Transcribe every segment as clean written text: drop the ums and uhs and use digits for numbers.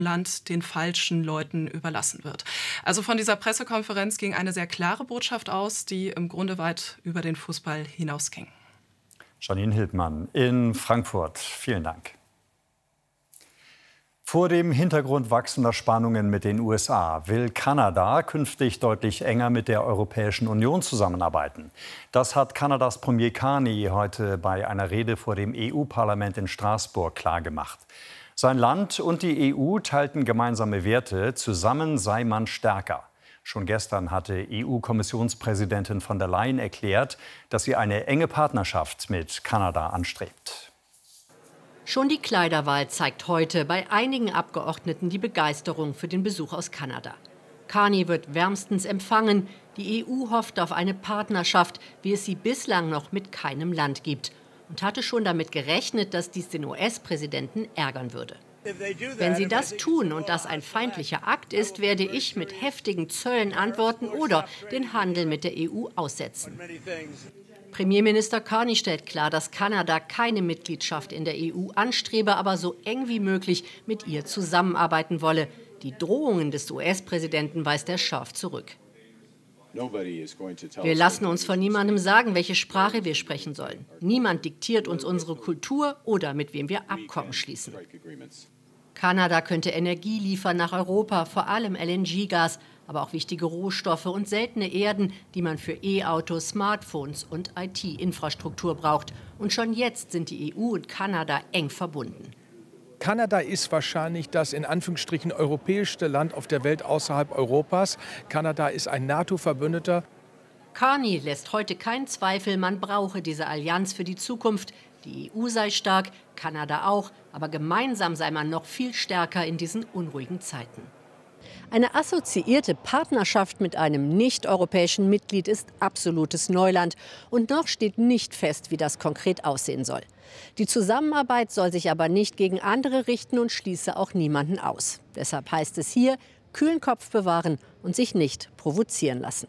Land den falschen Leuten überlassen wird. Also von dieser Pressekonferenz ging eine sehr klare Botschaft aus, die im Grunde weit über den Fußball hinausging. Janine Hildmann in Frankfurt. Vielen Dank. Vor dem Hintergrund wachsender Spannungen mit den USA will Kanada künftig deutlich enger mit der Europäischen Union zusammenarbeiten. Das hat Kanadas Premier Carney heute bei einer Rede vor dem EU-Parlament in Straßburg klargemacht. Sein Land und die EU teilten gemeinsame Werte. Zusammen sei man stärker. Schon gestern hatte EU-Kommissionspräsidentin von der Leyen erklärt, dass sie eine enge Partnerschaft mit Kanada anstrebt. Schon die Kleiderwahl zeigt heute bei einigen Abgeordneten die Begeisterung für den Besuch aus Kanada. Carney wird wärmstens empfangen. Die EU hofft auf eine Partnerschaft, wie es sie bislang noch mit keinem Land gibt. Und hatte schon damit gerechnet, dass dies den US-Präsidenten ärgern würde. Wenn sie das tun und das ein feindlicher Akt ist, werde ich mit heftigen Zöllen antworten oder den Handel mit der EU aussetzen. Premierminister Carney stellt klar, dass Kanada keine Mitgliedschaft in der EU anstrebe, aber so eng wie möglich mit ihr zusammenarbeiten wolle. Die Drohungen des US-Präsidenten weist er scharf zurück. Wir lassen uns von niemandem sagen, welche Sprache wir sprechen sollen. Niemand diktiert uns unsere Kultur oder mit wem wir Abkommen schließen. Kanada könnte Energie liefern nach Europa, vor allem LNG-Gas, aber auch wichtige Rohstoffe und seltene Erden, die man für E-Autos, Smartphones und IT-Infrastruktur braucht. Und schon jetzt sind die EU und Kanada eng verbunden. Kanada ist wahrscheinlich das in Anführungsstrichen europäischste Land auf der Welt außerhalb Europas. Kanada ist ein NATO-Verbündeter. Carney lässt heute keinen Zweifel, man brauche diese Allianz für die Zukunft. Die EU sei stark, Kanada auch, aber gemeinsam sei man noch viel stärker in diesen unruhigen Zeiten. Eine assoziierte Partnerschaft mit einem nicht-europäischen Mitglied ist absolutes Neuland. Und noch steht nicht fest, wie das konkret aussehen soll. Die Zusammenarbeit soll sich aber nicht gegen andere richten und schließe auch niemanden aus. Deshalb heißt es hier, kühlen Kopf bewahren und sich nicht provozieren lassen.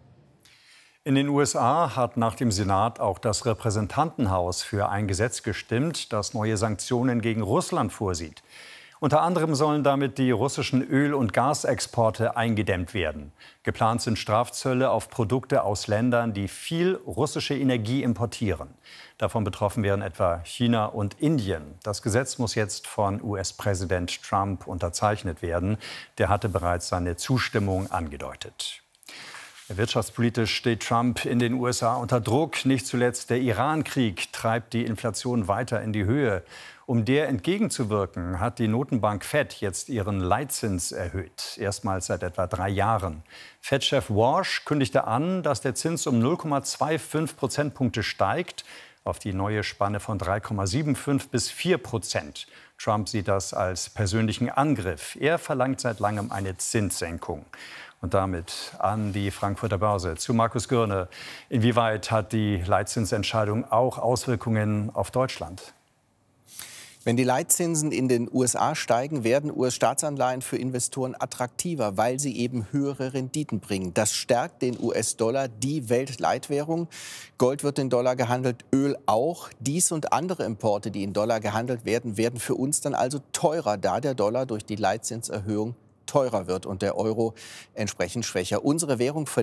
In den USA hat nach dem Senat auch das Repräsentantenhaus für ein Gesetz gestimmt, das neue Sanktionen gegen Russland vorsieht. Unter anderem sollen damit die russischen Öl- und Gasexporte eingedämmt werden. Geplant sind Strafzölle auf Produkte aus Ländern, die viel russische Energie importieren. Davon betroffen wären etwa China und Indien. Das Gesetz muss jetzt von US-Präsident Trump unterzeichnet werden. Der hatte bereits seine Zustimmung angedeutet. Wirtschaftspolitisch steht Trump in den USA unter Druck. Nicht zuletzt der Iran-Krieg treibt die Inflation weiter in die Höhe. Um der entgegenzuwirken, hat die Notenbank Fed jetzt ihren Leitzins erhöht. Erstmals seit etwa 3 Jahren. Fed-Chef Warsh kündigte an, dass der Zins um 0,25 Prozentpunkte steigt, auf die neue Spanne von 3,75 bis 4%. Trump sieht das als persönlichen Angriff. Er verlangt seit langem eine Zinssenkung. Und damit an die Frankfurter Börse zu Markus Gürne. Inwieweit hat die Leitzinsentscheidung auch Auswirkungen auf Deutschland? Wenn die Leitzinsen in den USA steigen, werden US-Staatsanleihen für Investoren attraktiver, weil sie eben höhere Renditen bringen. Das stärkt den US-Dollar, die Weltleitwährung. Gold wird in Dollar gehandelt, Öl auch. Dies und andere Importe, die in Dollar gehandelt werden, werden für uns dann also teurer, da der Dollar durch die Leitzinserhöhung teurer wird und der Euro entsprechend schwächer. Unsere Währung